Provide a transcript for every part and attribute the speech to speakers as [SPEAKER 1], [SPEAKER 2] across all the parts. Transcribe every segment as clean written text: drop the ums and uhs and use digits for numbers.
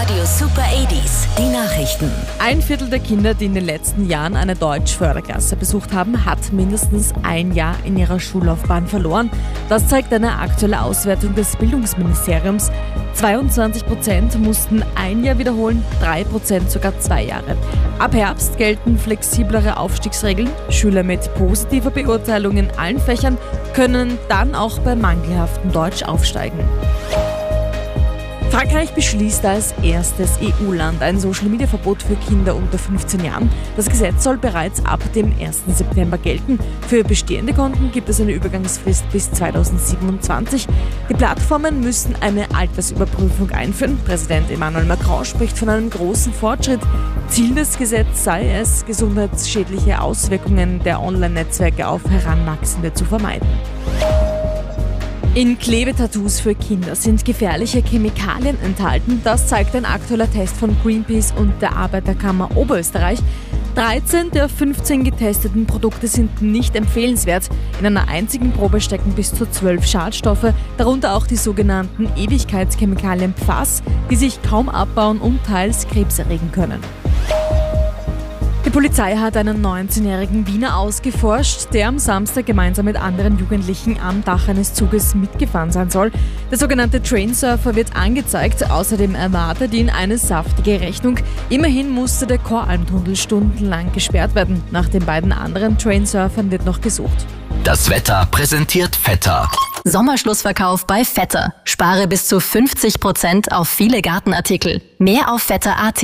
[SPEAKER 1] Radio Super 80s, die Nachrichten.
[SPEAKER 2] Ein Viertel der Kinder, die in den letzten Jahren eine Deutsch-Förderklasse besucht haben, hat mindestens ein Jahr in ihrer Schullaufbahn verloren. Das zeigt eine aktuelle Auswertung des Bildungsministeriums. 22% mussten ein Jahr wiederholen, 3% sogar 2 Jahre. Ab Herbst gelten flexiblere Aufstiegsregeln. Schüler mit positiver Beurteilung in allen Fächern können dann auch bei mangelhaftem Deutsch aufsteigen. Frankreich beschließt als erstes EU-Land ein Social-Media-Verbot für Kinder unter 15 Jahren. Das Gesetz soll bereits ab dem 1. September gelten. Für bestehende Konten gibt es eine Übergangsfrist bis 2027. Die Plattformen müssen eine Altersüberprüfung einführen. Präsident Emmanuel Macron spricht von einem großen Fortschritt. Ziel des Gesetzes sei es, gesundheitsschädliche Auswirkungen der Online-Netzwerke auf Heranwachsende zu vermeiden. In Klebetattoos für Kinder sind gefährliche Chemikalien enthalten. Das zeigt ein aktueller Test von Greenpeace und der Arbeiterkammer Oberösterreich. 13 der 15 getesteten Produkte sind nicht empfehlenswert. In einer einzigen Probe stecken bis zu 12 Schadstoffe, darunter auch die sogenannten Ewigkeitschemikalien PFAS, die sich kaum abbauen und teils Krebs erregen können. Die Polizei hat einen 19-jährigen Wiener ausgeforscht, der am Samstag gemeinsam mit anderen Jugendlichen am Dach eines Zuges mitgefahren sein soll. Der sogenannte Trainsurfer wird angezeigt. Außerdem erwartet ihn eine saftige Rechnung. Immerhin musste der Koralmtunnel stundenlang gesperrt werden. Nach den beiden anderen Trainsurfern wird noch gesucht.
[SPEAKER 3] Das Wetter präsentiert Vetter.
[SPEAKER 1] Sommerschlussverkauf bei Vetter. Spare bis zu 50% auf viele Gartenartikel. Mehr auf vetter.at.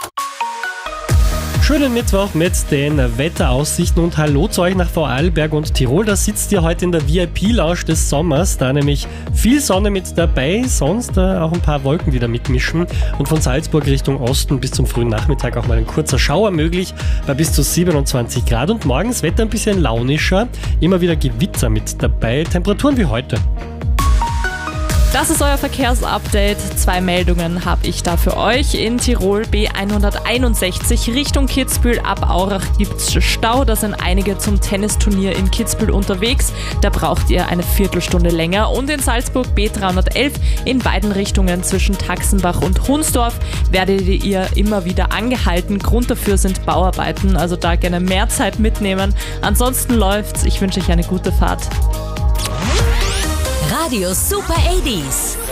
[SPEAKER 4] Schönen Mittwoch mit den Wetteraussichten und hallo zu euch nach Vorarlberg und Tirol. Da sitzt ihr heute in der VIP-Lounge des Sommers, da nämlich viel Sonne mit dabei, sonst auch ein paar Wolken, die da mitmischen. Und von Salzburg Richtung Osten bis zum frühen Nachmittag auch mal ein kurzer Schauer möglich bei bis zu 27 Grad. Und morgens Wetter ein bisschen launischer, immer wieder Gewitter mit dabei, Temperaturen wie heute.
[SPEAKER 5] Das ist euer Verkehrsupdate. 2 Meldungen habe ich da für euch. In Tirol B161 Richtung Kitzbühel ab Aurach gibt's Stau. Da sind einige zum Tennisturnier in Kitzbühel unterwegs. Da braucht ihr eine Viertelstunde länger. Und in Salzburg B311 in beiden Richtungen zwischen Taxenbach und Hunsdorf werdet ihr immer wieder angehalten. Grund dafür sind Bauarbeiten, also da gerne mehr Zeit mitnehmen. Ansonsten läuft's. Ich wünsche euch eine gute Fahrt.
[SPEAKER 1] Radio Super 80s.